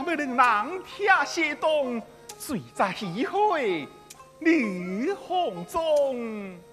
不能让天谢东，醉在喜会绿红中。